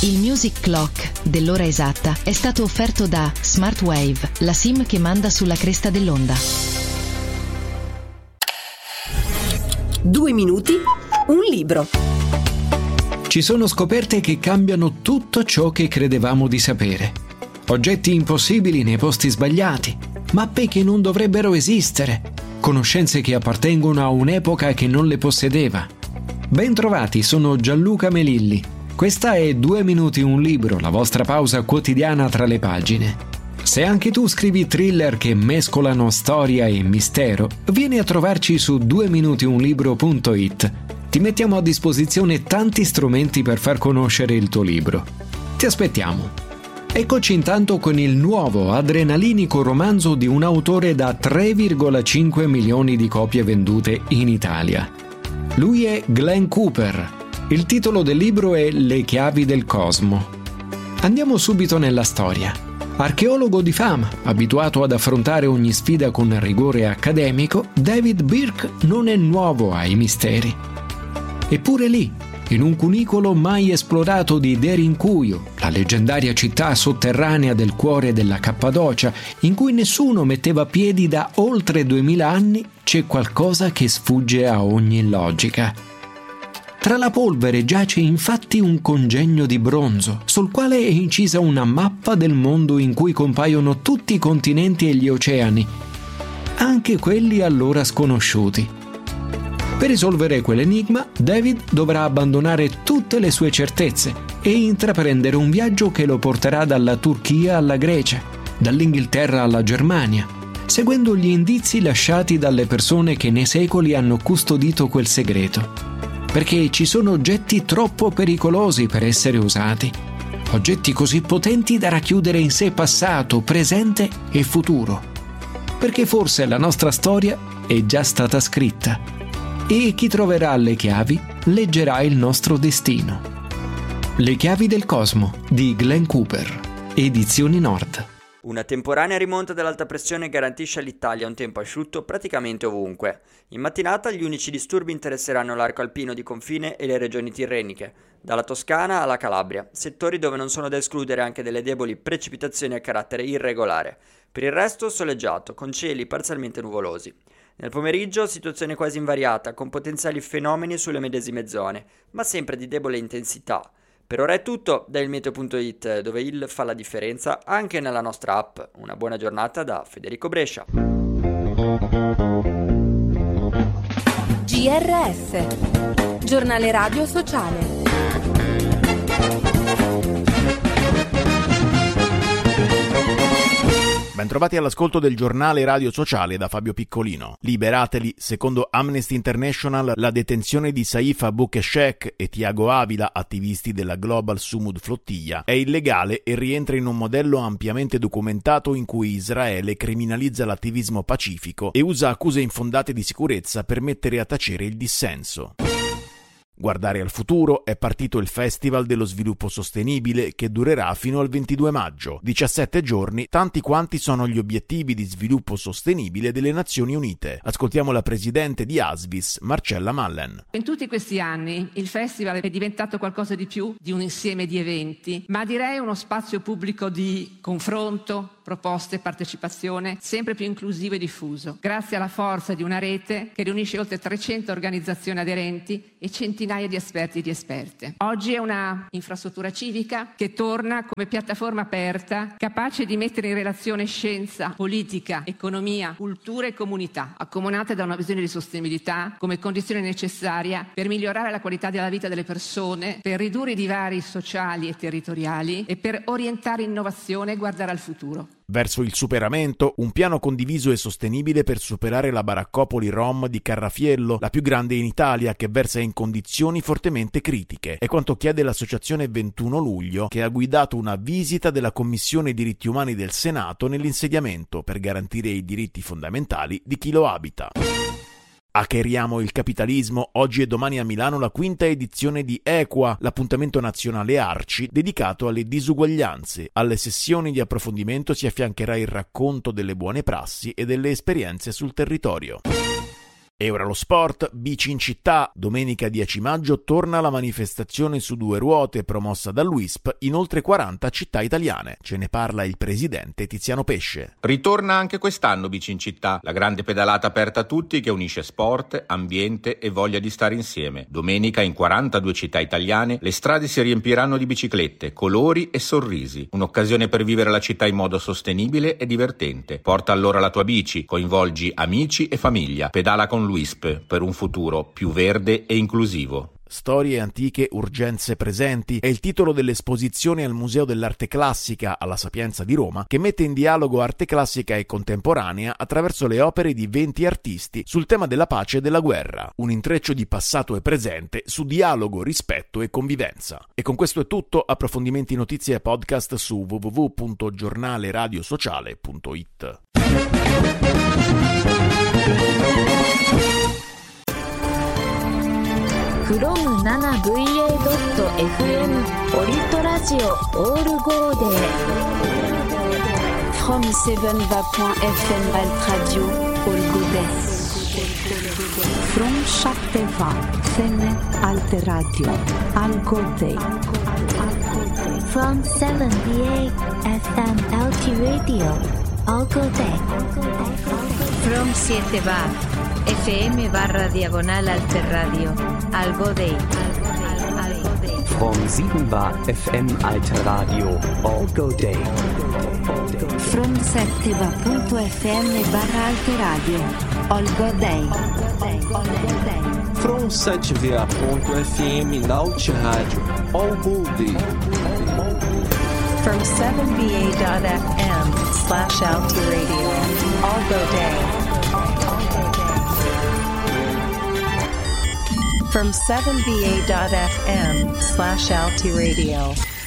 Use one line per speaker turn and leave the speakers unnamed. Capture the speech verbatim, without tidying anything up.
Il Music Clock dell'ora esatta è stato offerto da Smartwave, la SIM che manda sulla cresta dell'onda.
Due minuti, un libro.
Ci sono scoperte che cambiano tutto ciò che credevamo di sapere. Oggetti impossibili nei posti sbagliati, mappe che non dovrebbero esistere, conoscenze che appartengono a un'epoca che non le possedeva. Ben trovati, sono Gianluca Melilli. Questa è Due minuti un libro, la vostra pausa quotidiana tra le pagine. Se anche tu scrivi thriller che mescolano storia e mistero, vieni a trovarci su due minuti un libro punto it. Ti mettiamo a disposizione tanti strumenti per far conoscere il tuo libro. Ti aspettiamo. Eccoci intanto con il nuovo adrenalinico romanzo di un autore da tre virgola cinque milioni di copie vendute in Italia. Lui è Glenn Cooper. Il titolo del libro è Le chiavi del cosmo. Andiamo subito nella storia. Archeologo di fama, abituato ad affrontare ogni sfida con rigore accademico, David Birk non è nuovo ai misteri. Eppure lì, in un cunicolo mai esplorato di Derinkuyu, la leggendaria città sotterranea del cuore della Cappadocia, in cui nessuno metteva piedi da oltre duemila anni, c'è qualcosa che sfugge a ogni logica. Tra la polvere giace infatti un congegno di bronzo, sul quale è incisa una mappa del mondo in cui compaiono tutti i continenti e gli oceani, anche quelli allora sconosciuti. Per risolvere quell'enigma, David dovrà abbandonare tutte le sue certezze e intraprendere un viaggio che lo porterà dalla Turchia alla Grecia, dall'Inghilterra alla Germania, seguendo gli indizi lasciati dalle persone che nei secoli hanno custodito quel segreto. Perché ci sono oggetti troppo pericolosi per essere usati, oggetti così potenti da racchiudere in sé passato, presente e futuro. Perché forse la nostra storia è già stata scritta e chi troverà le chiavi leggerà il nostro destino. Le chiavi del cosmo di Glenn Cooper, Edizioni Nord.
Una temporanea rimonta dell'alta pressione garantisce all'Italia un tempo asciutto praticamente ovunque. In mattinata gli unici disturbi interesseranno l'arco alpino di confine e le regioni tirreniche, dalla Toscana alla Calabria, settori dove non sono da escludere anche delle deboli precipitazioni a carattere irregolare. Per il resto soleggiato, con cieli parzialmente nuvolosi. Nel pomeriggio situazione quasi invariata, con potenziali fenomeni sulle medesime zone, ma sempre di debole intensità. Per ora è tutto da il meteo punto it, dove il fa la differenza anche nella nostra app. Una buona giornata da Federico Brescia.
G R F, giornale radio sociale.
Bentrovati all'ascolto del giornale radio sociale da Fabio Piccolino. Liberateli, secondo Amnesty International, la detenzione di Saif Abou-Keshek e Tiago Avila, attivisti della Global Sumud Flottiglia, è illegale e rientra in un modello ampiamente documentato in cui Israele criminalizza l'attivismo pacifico e usa accuse infondate di sicurezza per mettere a tacere il dissenso. Guardare al futuro è partito il Festival dello Sviluppo Sostenibile che durerà fino al ventidue maggio, diciassette giorni, tanti quanti sono gli obiettivi di sviluppo sostenibile delle Nazioni Unite. Ascoltiamo la presidente di ASVIS, Marcella Mallen.
In tutti questi anni il festival è diventato qualcosa di più di un insieme di eventi, ma direi uno spazio pubblico di confronto, proposte e partecipazione sempre più inclusivo e diffuso, grazie alla forza di una rete che riunisce oltre trecento organizzazioni aderenti e centinaia di esperti e di esperte. Oggi è una infrastruttura civica che torna come piattaforma aperta, capace di mettere in relazione scienza, politica, economia, cultura e comunità, accomunate da una visione di sostenibilità come condizione necessaria per migliorare la qualità della vita delle persone, per ridurre i divari sociali e territoriali e per orientare innovazione e guardare al futuro.
Verso il superamento, un piano condiviso e sostenibile per superare la baraccopoli rom di Carrafiello, la più grande in Italia, che versa in condizioni fortemente critiche. È quanto chiede l'associazione ventuno luglio, che ha guidato una visita della Commissione Diritti Umani del Senato nell'insediamento per garantire i diritti fondamentali di chi lo abita. Hackeriamo il capitalismo, oggi e domani a Milano la quinta edizione di Equa, l'appuntamento nazionale ARCI dedicato alle disuguaglianze. Alle sessioni di approfondimento si affiancherà il racconto delle buone prassi e delle esperienze sul territorio. E ora lo sport, bici in città. Domenica dieci maggio torna la manifestazione su due ruote promossa dall'U I S P in oltre quaranta città italiane. Ce ne parla il presidente Tiziano Pesce.
Ritorna anche quest'anno Bici in città, la grande pedalata aperta a tutti che unisce sport, ambiente e voglia di stare insieme. Domenica in quarantadue città italiane le strade si riempiranno di biciclette, colori e sorrisi. Un'occasione per vivere la città in modo sostenibile e divertente. Porta allora la tua bici, coinvolgi amici e famiglia. Pedala con l'U I S P per un futuro più verde e inclusivo.
Storie antiche, urgenze presenti è il titolo dell'esposizione al Museo dell'Arte Classica alla Sapienza di Roma, che mette in dialogo arte classica e contemporanea attraverso le opere di venti artisti sul tema della pace e della guerra, un intreccio di passato e presente su dialogo, rispetto e convivenza. E con questo è tutto. Approfondimenti, notizie e podcast su w w w punto giornale radio sociale punto i t.
from ナナブイエー ドット エフエム オリトラジオオールゴーデー from セブン va point f m alt radio all godet from セブン va f m alt radio all godet from セブン b a f m alt radio all godet from セブン va F M barra diagonal alter radio Algo Day
From sieben bar F M alter radio Algo Day
From seven bar punto f m barra alter radio Algo Day
From sete bar punto f m Naut Radio Algo Day
From seven b a dot f m slash alter radio Algo Day From seven b a dot f m slash alti radio.